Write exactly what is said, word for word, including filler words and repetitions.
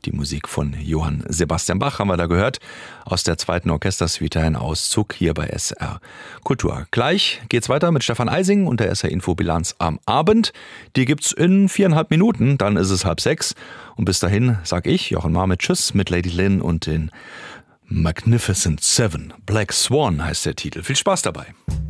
Die Musik von Johann Sebastian Bach haben wir da gehört. Aus der zweiten Orchestersuite ein Auszug hier bei S R Kultur. Gleich geht's weiter mit Stefan Eising und der S R Infobilanz am Abend. Die gibt's in viereinhalb Minuten, dann ist es halb sechs. Und bis dahin sag ich, Jochen Marmit, tschüss mit Lady Lynn und den Magnificent Seven. Black Swan heißt der Titel. Viel Spaß dabei.